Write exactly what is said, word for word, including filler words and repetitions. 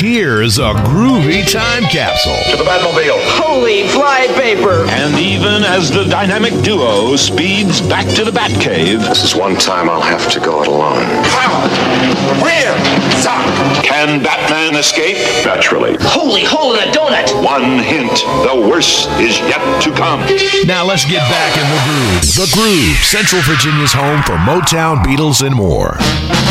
Here's a groovy time capsule. To the Batmobile. Holy fly paper. And even as the dynamic duo speeds back to the Batcave, This is one time I'll have to go it alone. where? Can Batman escape? Naturally. Holy hole in a donut. One hint, the worst is yet to come. Now let's get back in the groove. The Groove, Central Virginia's home for Motown, Beatles, and more.